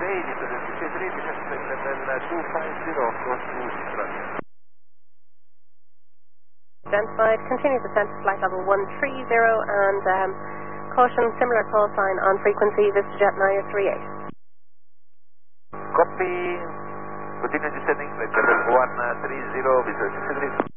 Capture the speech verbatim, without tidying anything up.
Bay, Vista sessantatré, descent level two five zero, cross to Australia. Identified, continue descent to flight level one three zero and um, caution, similar call sign on frequency, VistaJet nine three eight. Copy, continue descending, flight level one three zero, Vista sessantatré.